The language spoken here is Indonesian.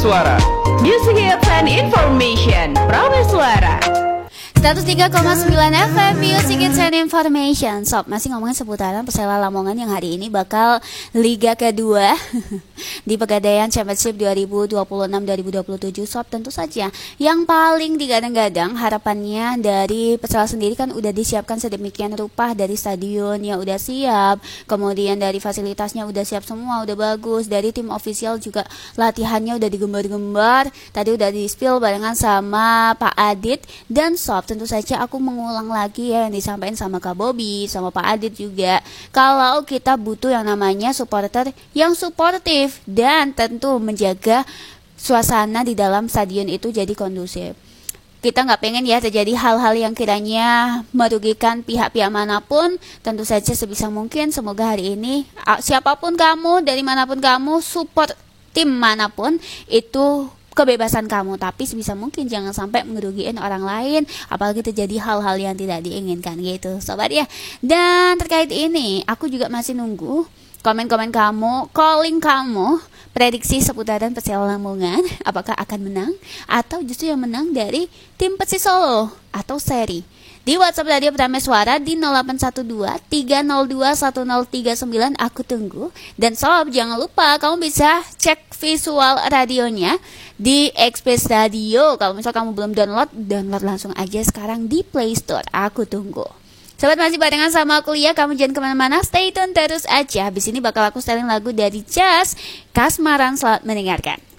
Prameswara. Music Hits and Information Prameswara 103,9 FM Music Hits and Information. Sob, masih ngomongin seputaran Persela Lamongan yang hari ini bakal Liga kedua di Pegadaian Championship 2026-2027. Sob, tentu saja yang paling digadang-gadang harapannya dari Persela sendiri kan udah disiapkan sedemikian rupa, dari stadionnya udah siap, kemudian dari fasilitasnya udah siap semua, udah bagus, dari tim official juga latihannya udah digembar-gembar, tadi udah di-spill barengan sama Pak Adit. Dan Sob, tentu saja aku mengulang lagi ya yang disampaikan sama Kak Bobby, sama Pak Adit juga. Kalau kita butuh yang namanya supporter yang suportif dan tentu menjaga suasana di dalam stadion itu jadi kondusif. Kita nggak pengen ya terjadi hal-hal yang kiranya merugikan pihak-pihak manapun. Tentu saja sebisa mungkin semoga hari ini siapapun kamu, dari manapun kamu, support tim manapun itu kebebasan kamu, tapi sebisa mungkin jangan sampai ngerugiin orang lain, apalagi terjadi hal-hal yang tidak diinginkan gitu sobat ya. Dan terkait ini aku juga masih nunggu komen-komen kamu, calling kamu, prediksi seputaran Persela Lamongan, apakah akan menang atau justru yang menang dari tim Persis Solo atau seri. Di WhatsApp Radio Prameswara di 0812-302-1039 aku tunggu. Dan sob, jangan lupa kamu bisa cek visual radionya di Express Radio. Kalau misal kamu belum download langsung aja sekarang di Play Store. Aku tunggu. Sobat, masih barengan sama aku Lia, kamu jangan kemana-mana, stay tune terus aja. Habis ini bakal aku setelin lagu dari Jazz Kasmaran, selamat mendengarkan.